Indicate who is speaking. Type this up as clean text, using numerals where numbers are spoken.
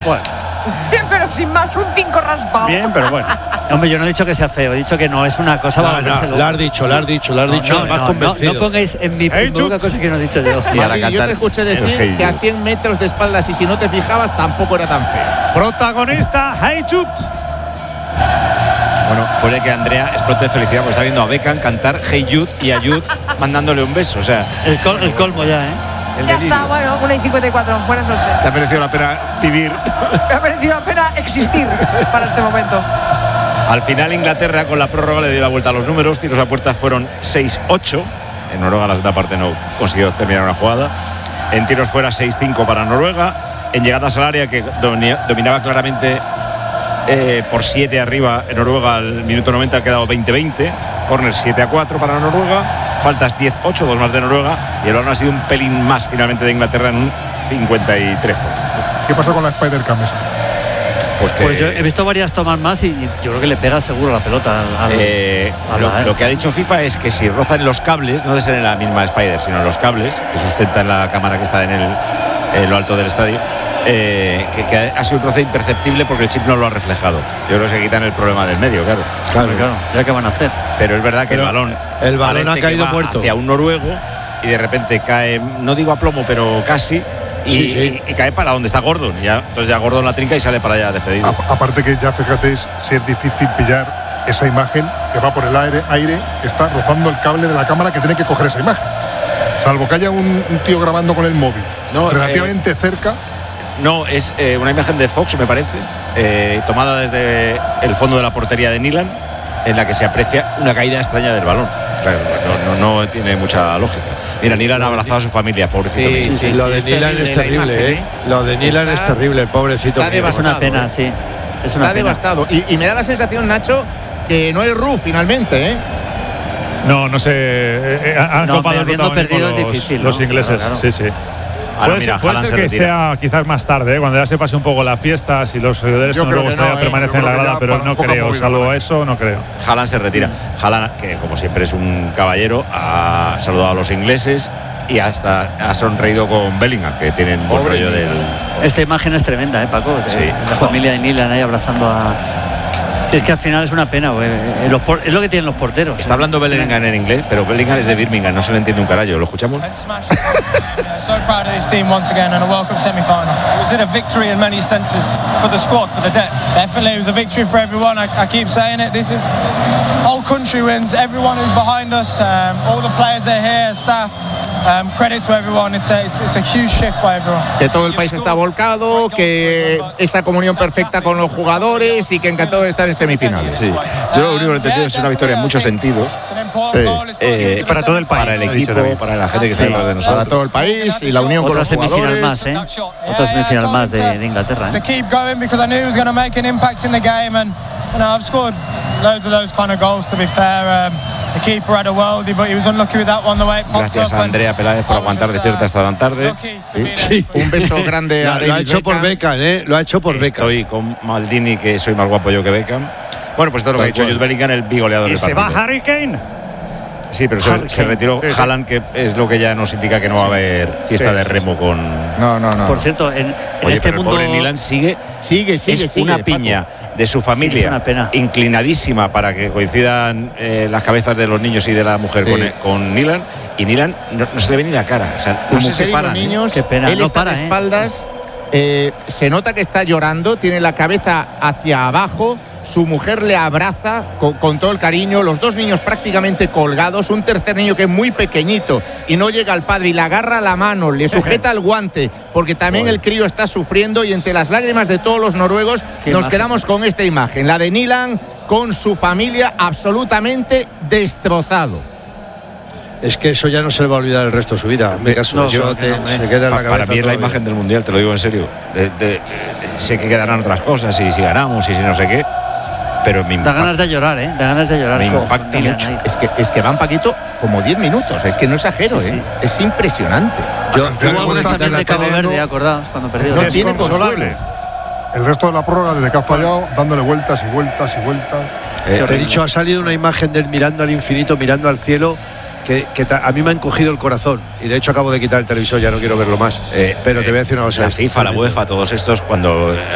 Speaker 1: Bueno.
Speaker 2: Pero sin más, un 5 raspado.
Speaker 1: Bien, pero bueno.
Speaker 3: Hombre, yo no he dicho que sea feo, he dicho que no es una cosa para volverse loco.
Speaker 4: Lo has dicho, más convencido.
Speaker 3: No pongáis en mi boca cosas que no he dicho yo.
Speaker 5: Martín, yo te escuché decir que a 100 metros de espaldas y si no te fijabas tampoco era tan feo.
Speaker 1: Protagonista, Hey Jude.
Speaker 6: Bueno, puede que Andrea explote de felicidad porque está viendo a Beckham cantar Hey Jude y a Jude mandándole un beso. O sea,
Speaker 3: el colmo ya, ¿eh?
Speaker 2: Ya está, bueno, 1:54. Buenas noches.
Speaker 6: ¿te ha merecido la pena vivir?
Speaker 2: Me ha merecido la pena existir para este momento.
Speaker 6: Al final Inglaterra con la prórroga le dio la vuelta a los números. Tiros a puerta fueron 6-8. En Noruega la segunda parte no consiguió terminar una jugada. En tiros fuera 6-5 para Noruega. En llegadas al área que dominaba claramente por 7 arriba en Noruega al minuto 90 ha quedado 20-20. Corner 7-4 para Noruega. Faltas 10-8, 2 más de Noruega. Y el balón ha sido un pelín más finalmente de Inglaterra en un 53.
Speaker 7: ¿Qué pasó con la Spider-Cam esa?
Speaker 3: Pues yo he visto varias tomas más y yo creo que le pega seguro la pelota
Speaker 6: lo que ha dicho FIFA es que si rozan los cables, no de ser en la misma Spider, sino en los cables que sustentan la cámara que está en lo alto del estadio, que ha sido un roce imperceptible porque el chip no lo ha reflejado. Yo creo que se quitan el problema del medio, claro.
Speaker 3: Ya que van a hacer.
Speaker 6: Pero es verdad que el balón
Speaker 4: ha caído muerto
Speaker 6: hacia un noruego y de repente cae, no digo a plomo, pero casi. Y cae para donde está Gordon. Entonces ya Gordon la trinca y sale para allá despedido.
Speaker 7: Aparte que ya fíjate, si es difícil pillar esa imagen que va por el aire, está rozando el cable de la cámara que tiene que coger esa imagen. Salvo que haya un tío grabando con el móvil relativamente cerca. No,
Speaker 6: es una imagen de Fox, me parece, tomada desde el fondo de la portería de Nilan, en la que se aprecia una caída extraña del balón. Claro, no tiene mucha lógica. Mira, Nilan ha abrazado a su familia, pobrecito.
Speaker 4: Sí, lo de Nilan es terrible, Lo de Nilan es terrible, el pobrecito.
Speaker 3: Es una pena, sí.
Speaker 5: Está devastado. Y me da la sensación, Nacho, que no hay RUF finalmente,
Speaker 8: No sé. Han copado el protagonismo los ingleses. Claro. Sí. Puede ser que sea quizás más tarde, cuando ya se pase un poco la fiesta, si los seguidores luego permanecen en la grada, pero no creo, salvo eso, no creo.
Speaker 6: Haaland se retira. Haaland, que como siempre es un caballero, ha saludado a los ingleses y hasta ha sonreído con Bellingham, que tienen buen rollo del...
Speaker 3: Esta imagen es tremenda, Paco.
Speaker 6: Sí.
Speaker 3: La familia de Nilan ahí abrazando a... Es que al final es una pena, güey. Es lo que tienen los porteros.
Speaker 6: Está hablando Bellingham en inglés, pero Bellingham es de Birmingham, no se le entiende un carajo. ¿Lo escuchamos?
Speaker 9: So proud of this team once again and a welcome semi-final. Was it a victory in many senses for the squad, for the depth? Definitely, it was a victory for everyone. I keep saying it. This is whole country wins. Everyone who's behind us, all the players that are here, staff. Credit to everyone. It's a huge shift by everyone.
Speaker 5: Que todo el país está volcado, que esa comunión perfecta con los jugadores y que encantado de estar en semifinales.
Speaker 6: Sí. Yo lo único que he entendido es una victoria en muchos sentidos.
Speaker 8: Para todo el país,
Speaker 6: para el equipo, para la gente que está alrededor de nosotros.
Speaker 5: Para todo el país y la unión con los jugadores.
Speaker 3: Otra semifinal más de Inglaterra.
Speaker 9: To keep going because I knew he was going to make an impact in the game and I've scored loads of those kind of goals, to be fair. The keeper had a worldie, but he was unlucky with that one, the way it popped
Speaker 6: Gracias
Speaker 9: up.
Speaker 6: a Andrea Peláez por aguantar de cierta hasta tan tarde.
Speaker 5: Sí. Un beso grande a David.
Speaker 4: Lo ha hecho por Beckham, Lo ha hecho por Beckham.
Speaker 6: Estoy con Maldini, que soy más guapo yo que Beckham. Bueno, pues todo lo que ha dicho Jude Bellingham, el bigoleador del partido.
Speaker 1: ¿Y se va Harry Kane?
Speaker 6: Sí, pero se retiró Haaland, que es lo que ya nos indica que no va a haber fiesta de remo con...
Speaker 5: No.
Speaker 3: Por cierto, en este
Speaker 6: pero
Speaker 3: mundo...
Speaker 6: el pobre Nilan sigue una piña
Speaker 5: Paco.
Speaker 6: de su familia, inclinadísima para que coincidan las cabezas de los niños y de la mujer con Nilan, y Nilan no se le ve ni la cara, o sea, no se separan.
Speaker 5: Los niños,
Speaker 3: Qué pena,
Speaker 5: él está de espaldas, se nota que está llorando, tiene la cabeza hacia abajo. Su mujer le abraza con todo el cariño, los dos niños prácticamente colgados, un tercer niño que es muy pequeñito y no llega al padre y le agarra la mano, le sujeta el guante, porque también el crío está sufriendo, y entre las lágrimas de todos los noruegos nos quedamos con esta imagen, la de Nilan con su familia absolutamente destrozado.
Speaker 4: Es que eso ya no se le va a olvidar el resto de su vida. Se queda en la cabeza.
Speaker 6: Para mí es la imagen del Mundial, te lo digo en serio. Sé que quedarán otras cosas, y si ganamos y si no sé qué. Pero
Speaker 3: da ganas de llorar, Da ganas de llorar.
Speaker 6: Me impacta mucho.
Speaker 5: Es que van, Paquito, como 10 minutos. Es que no exagero, Es impresionante.
Speaker 3: Hubo algunos también de Cabo Verde, acordados, cuando perdió.
Speaker 5: No tiene consuelo.
Speaker 7: El resto de la prórroga, desde que ha fallado, dándole vueltas y vueltas y vueltas.
Speaker 4: Te he dicho, ha salido una imagen del mirando al infinito, mirando al cielo, que a mí me ha encogido el corazón, y de hecho acabo de quitar el televisor, ya no quiero verlo más, pero te voy a decir una cosa.
Speaker 6: La FIFA, la UEFA, todos estos, cuando